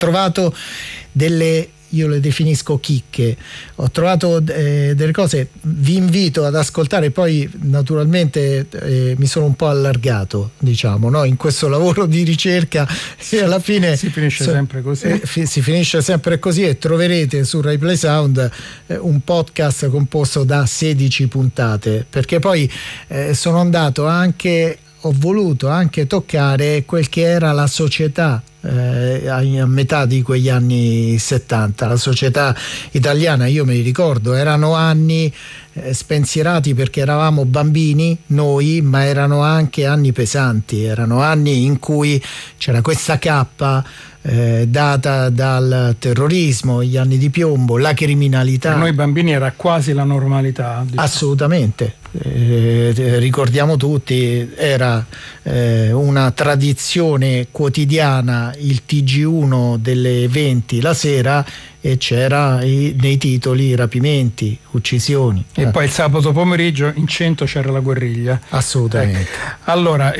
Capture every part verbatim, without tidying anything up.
trovato delle, io le definisco chicche, ho trovato eh, delle cose, vi invito ad ascoltare, poi naturalmente eh, mi sono un po' allargato, diciamo, no? In questo lavoro di ricerca e alla fine si finisce so, sempre così eh, fi, si finisce sempre così e troverete su Rai Play Sound eh, un podcast composto da sedici puntate, perché poi eh, sono andato anche ho voluto anche toccare quel che era la società eh, a metà di quegli anni settanta, la società italiana. Io me li ricordo, erano anni eh, spensierati perché eravamo bambini noi, ma erano anche anni pesanti, erano anni in cui c'era questa cappa eh, data dal terrorismo, gli anni di piombo, la criminalità. Per noi bambini era quasi la normalità, diciamo. Assolutamente. Eh, ricordiamo tutti, era eh, una tradizione quotidiana il T G uno delle venti la sera e c'era i, nei titoli rapimenti, uccisioni. E eh. poi il sabato pomeriggio in cento c'era la guerriglia. Assolutamente. Eh. Allora,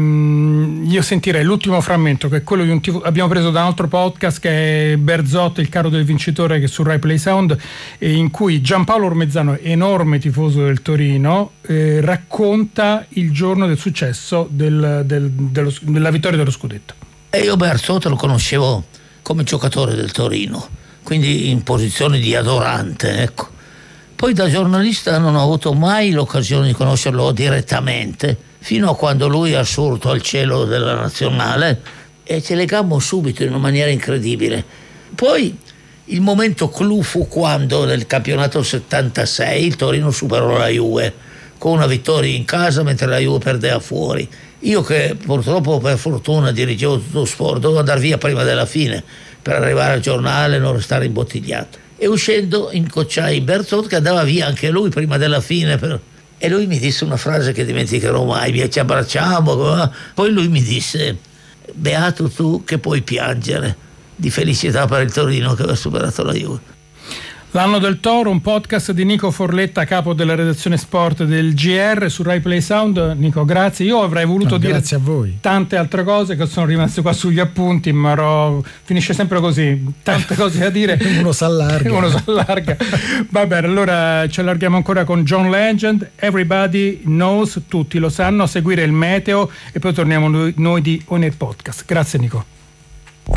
ehm, io sentirei l'ultimo frammento, che è quello di un tifo, abbiamo preso da un altro podcast che è Berzot, il caro del vincitore, che è su Rai Play Sound, e in cui Giampaolo Ormezzano, enorme tifoso del Torino, eh, racconta il giorno del successo del, del, dello, della vittoria dello scudetto. E io Berzot lo conoscevo come giocatore del Torino, quindi in posizione di adorante, ecco. Poi da giornalista non ho avuto mai l'occasione di conoscerlo direttamente, fino a quando lui ha assurto al cielo della nazionale e ci legammo subito in una maniera incredibile. Poi il momento clou fu quando nel campionato settantasei il Torino superò la Juve con una vittoria in casa mentre la Juve perdeva fuori. Io, che purtroppo per fortuna dirigevo tutto sport, dovevo andare via prima della fine per arrivare al giornale e non restare imbottigliato. E uscendo incrociai Berzot, che andava via anche lui prima della fine, per... e lui mi disse una frase che dimenticherò mai: ci abbracciamo. Poi lui mi disse: beato tu che puoi piangere di felicità per il Torino che aveva superato la Juve. L'anno del Toro, un podcast di Nico Forletta, capo della redazione sport del G R su Rai Play Sound. Nico, grazie. Io avrei voluto no, dire grazie a voi. Tante altre cose che sono rimaste qua sugli appunti, ma ro... finisce sempre così, tante cose da dire. Uno s'allarga. Uno s'allarga. Va bene, allora ci allarghiamo ancora con John Legend. Everybody knows, tutti lo sanno, a seguire il meteo e poi torniamo noi, noi di On Air Podcast. Grazie Nico.